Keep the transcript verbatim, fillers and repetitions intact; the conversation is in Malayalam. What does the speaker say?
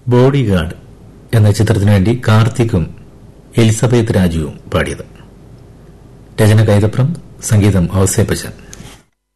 ബോഡി ഗാർഡ് എന്ന ചിത്രത്തിനുവേണ്ടി കാർത്തിക്കും എലിസബത്ത് രാജുവും പാടിയത്. രചന കൈതപ്രം, സംഗീതം ഔസേപ്പച്ചൻ.